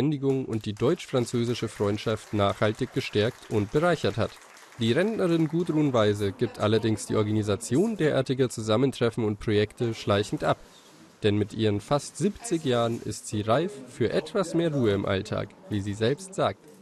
Verständigung und die deutsch-französische Freundschaft nachhaltig gestärkt und bereichert hat. Die Rentnerin Gudrun Weise gibt allerdings die Organisation derartiger Zusammentreffen und Projekte schleichend ab. Denn mit ihren fast 70 Jahren ist sie reif für etwas mehr Ruhe im Alltag, wie sie selbst sagt.